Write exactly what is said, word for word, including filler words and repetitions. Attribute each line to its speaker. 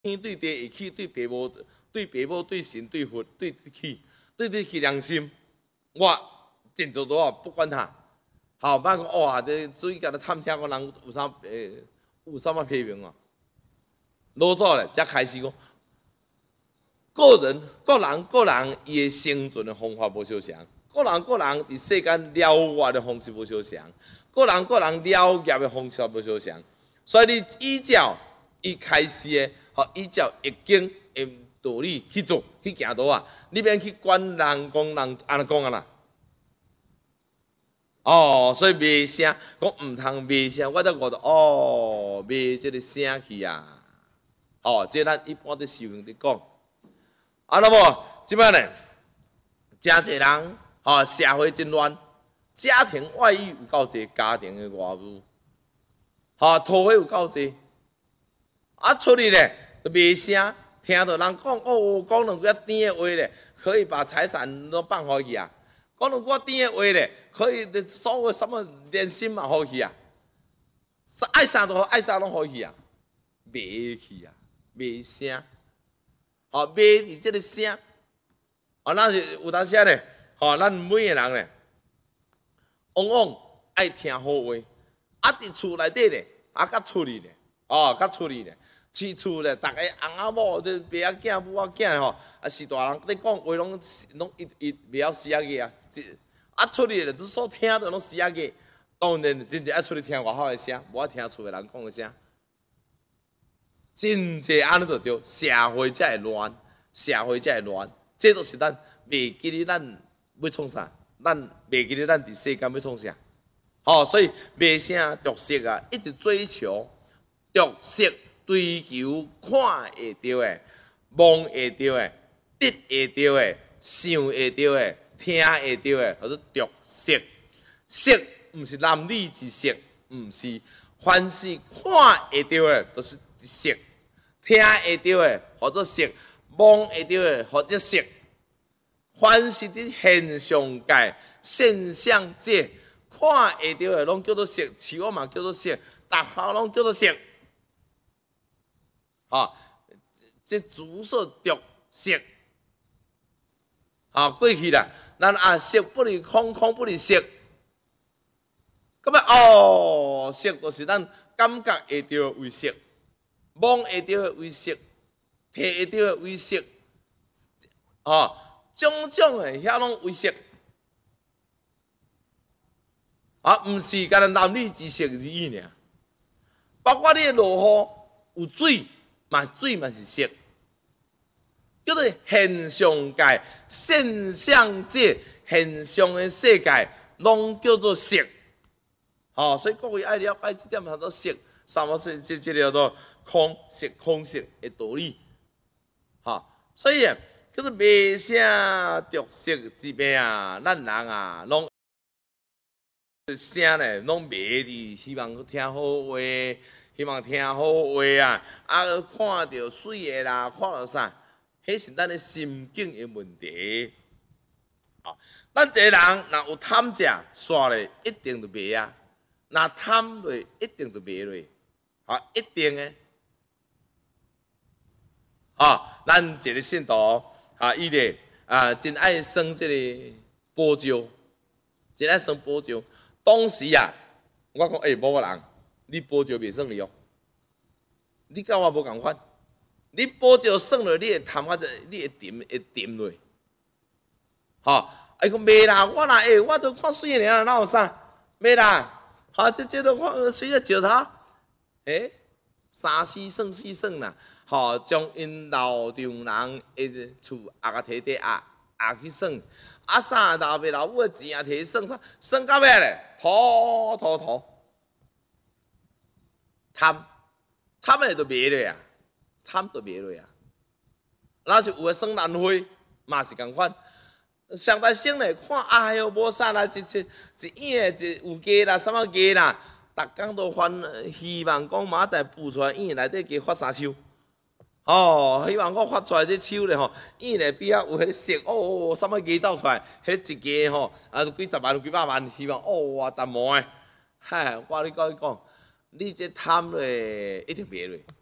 Speaker 1: 天对地，会起对爸母、对爸母、对神、对佛、对起、对对起良心。我建筑多啊，不管他。好，别讲哇，这注意甲你探听个人有啥诶，有啥物批评啊？老早咧，才开始讲，个人、个人、个人伊诶生存诶方法无相像，个人、个人伫世间了活诶方式无相像，个人、个人了业诶方式无相像。所以你依照伊开始诶，吼，依照易经诶道理去做去行道啊，你免去管人讲人安尼讲啊啦。哦，所以卖声，讲毋通卖声，我才觉得哦，卖即个声去啊。哦，即咱一般伫修行伫讲。啊，那么即摆呢，真侪人吼，社会真乱，家庭外遇有够侪，家庭诶外遇，吼，讨伐有够侪。啊，出去咧就卖声，听到人讲哦，讲两句啊甜诶话咧，可以把财产都放互去啊。讲两句甜诶话咧，可以所有什么连心嘛好去啊，爱啥都好，爱啥拢好去啊，卖去啊，卖声，吼卖伫即个声，哦，咱是有当时咧，吼，咱每个人咧，往往爱听好话，啊伫厝内底咧，啊甲出去咧，哦，甲出去咧。饲厝咧，逐个翁仔某、这爸仔囝、母仔囝吼，啊是大人咧讲话拢拢一一袂晓死啊个啊，啊出去咧，都所听到拢死啊个，当然真正爱出去听外口诶声，无爱听厝诶人讲诶声，真济安尼就对，社会才会乱，社会才会乱，这都是咱袂记哩，咱要创啥？咱袂记哩，咱伫世间要创啥？吼、哦，所以卖声着色啊，一直追求着色。追求看会到诶，摸会到诶，得会到诶，想会到诶，听会到诶，叫做着色。色毋是男女之色，毋是，凡是看会到诶，都是色；听会到诶，或者色；摸会到诶，或者色。凡是伫现象界、现象界看会到诶，拢叫做色；树仔嘛叫做色，大校拢叫做色。吼，这主说着色，吼过去啦，咱啊色不离空，空不离色，咁啊哦，色就是咱感觉会到为色，摸会到为色，摕会到为色，吼，种种诶遐拢为色，啊，毋是干咱男女之色而已尔，包括你落雨有水。嘛水嘛是色，叫做现象界、现象界、现象的世界，拢叫做色。吼、哦，所以各位爱了解这点，叫做色，什么是这这叫做空色、空色的道理。吼、哦，所以啊，叫做卖声着色之辈啊，咱人啊，拢声咧，拢卖伫希望听好话。希望听好话啊，啊，看到水的啦，看到啥，迄是咱的心境的问题。哦，咱一个人若有贪食，煞咧一定就卖啊；若贪落，一定就卖落。啊，一定的。啊，咱一个信徒啊，伊咧啊，真爱算这个宝招，真爱算宝招。当时啊，我讲诶，某个人。你保照袂算哩哦，你甲我无共款。你保照算落，你会贪啊，你会沉会沉落。吼，伊讲袂啦，我啦，诶，我都看水尔，哪有啥？袂啦，吼，这这都看水个石头，诶，三四算四算啦，吼，将因老丈人诶厝压个摕摕压压去算，啊啥老爸老母诶钱啊摕去算，算到尾咧，吐吐吐。贪，贪诶就卖落啊，贪就卖落啊。若是有诶算兰花，嘛是共款。上台省咧看，哎哟，无啥啦，一一一影一有价啦，什么价啦，逐工都烦，希望讲明仔载布出来影内底加发三手。哦，希望讲发出来这手咧吼，影咧边仔有迄色哦，什么价走出来，迄一价吼，啊几十万、几百万，希望哦哇淡薄诶，嗨，我咧甲你讲。你这贪咧一定卖落。